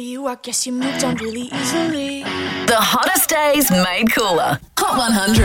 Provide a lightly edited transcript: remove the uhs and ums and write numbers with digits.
you. I guess you moved on really easily. The hottest days made cooler. Hot 100.